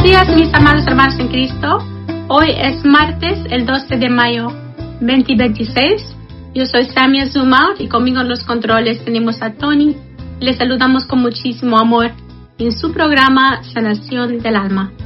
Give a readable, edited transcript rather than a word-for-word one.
días, mis amados hermanos en Cristo. Hoy es martes, el 12 de mayo 2026. Yo soy Samia Zuma y conmigo en los controles tenemos a Tony. Les saludamos con muchísimo amor en su programa Sanación del Alma.